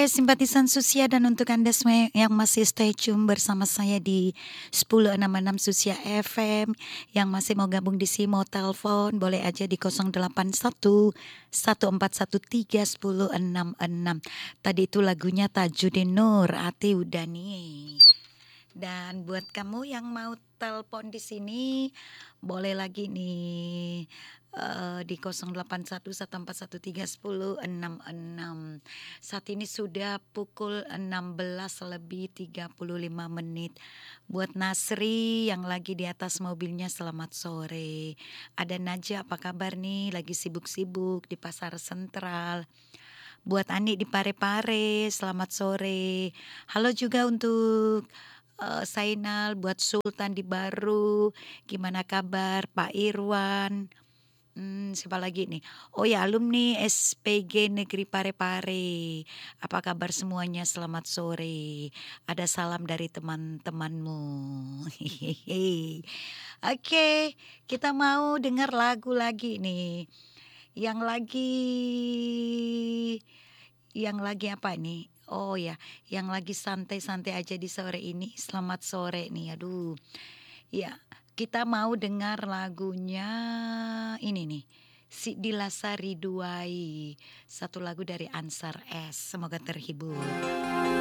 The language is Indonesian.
Oke, simpatisan Susia dan untuk Anda semua yang masih stay tune bersama saya di 1066 Susia FM, yang masih mau gabung di sini mau telepon boleh aja di 081 1413 1066. Tadi itu lagunya Tajudin Nur, Ati udah nih. Dan buat kamu yang mau telepon di sini boleh lagi nih di 081141131066. Saat ini sudah pukul 16 lebih 35 menit. Buat Nasri yang lagi di atas mobilnya selamat sore. Ada Najwa, apa kabar nih? Lagi sibuk-sibuk di Pasar Sentral. Buat Ani di Parepare, selamat sore. Halo juga untuk Sainal, buat Sultan di Baru, gimana kabar Pak Irwan? Siapa lagi nih? Oh ya, alumni SPG Negeri Parepare. Apa kabar semuanya? Selamat sore. Ada salam dari teman-temanmu. Hehehe. Oke, kita mau dengar lagu lagi nih. Yang lagi apa nih? Oh ya, yang lagi santai-santai aja di sore ini. Selamat sore nih. Aduh. Ya, kita mau dengar lagunya ini nih. Si Dilasari Duai. Satu lagu dari Ansar S. Semoga terhibur.